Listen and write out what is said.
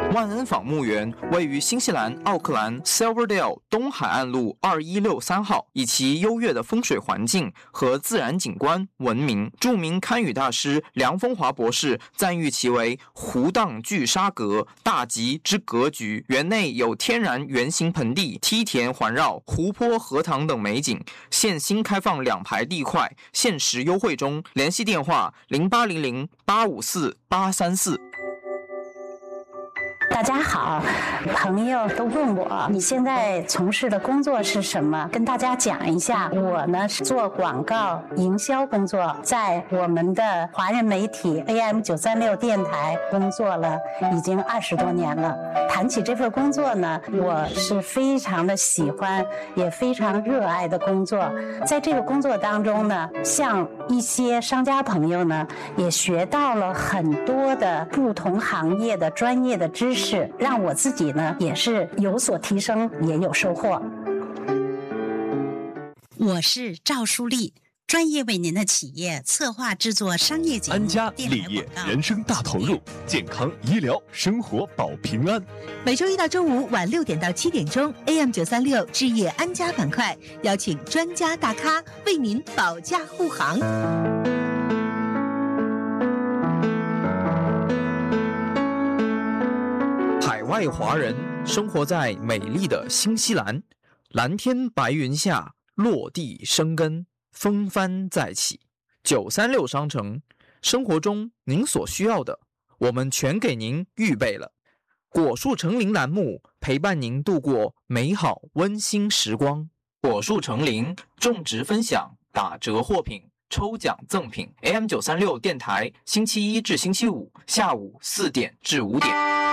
万恩仿墓园位于新西兰奥克兰 Silverdale 东海岸路2163号，以其优越的风水环境和自然景观闻名。著名堪舆大师梁风华博士赞誉其为湖荡聚沙阁，大吉之格局。园内有天然圆形盆地、梯田环绕、湖泊、荷塘等美景。现新开放2排地块，限时优惠中。联系电话0800854834。 大家好，朋友都问我你现在从事的工作是什么，跟大家讲一下。我呢是做广告营销工作，在我们的华人媒体 AM936 电台工作了已经20多年了。谈起这份工作呢，我是非常的喜欢，也非常热爱的工作。在这个工作当中呢，像一些商家朋友呢，也学到了很多的不同行业的专业的知识，让我自己呢也是有所提升，也有收获。 我是赵淑丽，专业为您的企业策划制作商业节目。 安家立业，人生大投入，健康医疗，生活保平安。 每周一到周五晚6点到7点钟 ，AM936 置业安家板块，邀请专家大咖为您保驾护航。 海外华人生活在美丽的新西兰，蓝天白云下，落地生根，风帆再起。936商城，生活中您所需要的，我们全给您预备了。果树成林栏目陪伴您度过美好温馨时光。果树成林种植分享，打折货品，抽奖赠品。AM936 电台，星期一至星期五下午4点至5点。